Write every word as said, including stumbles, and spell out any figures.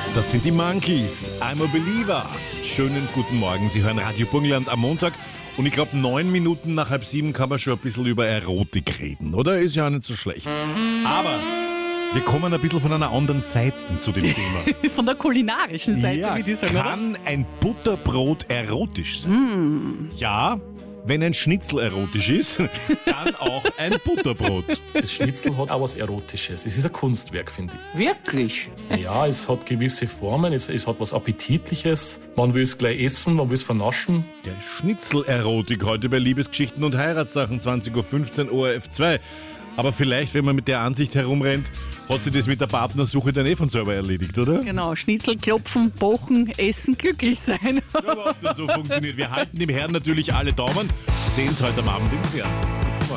Das sind die Monkeys. I'm a Believer. Schönen guten Morgen. Sie hören Radio Burgenland am Montag. Und ich glaube, neun Minuten nach halb sieben kann man schon ein bisschen über Erotik reden, oder? Ist ja auch nicht so schlecht. Aber wir kommen ein bisschen von einer anderen Seite zu dem Thema. Von der kulinarischen Seite, ja, würde ich sagen, kann oder? ein Butterbrot erotisch sein? Mm. Ja, wenn ein Schnitzel erotisch ist, dann auch ein Butterbrot. Das Schnitzel hat auch was Erotisches. Es ist ein Kunstwerk, finde ich. Wirklich? Ja, es hat gewisse Formen, es, es hat was Appetitliches. Man will es gleich essen, man will es vernaschen. Der Schnitzel-Erotik heute bei Liebesgeschichten und Heiratssachen zwanzig Uhr fünfzehn O R F zwei. Aber vielleicht, wenn man mit der Ansicht herumrennt, hat sich das mit der Partnersuche dann eh von selber erledigt, oder? Genau, Schnitzel klopfen, pochen, essen, glücklich sein. Ja, ob das so funktioniert. Wir halten dem Herrn natürlich alle Daumen, sehen es heute am Abend im Fernsehen.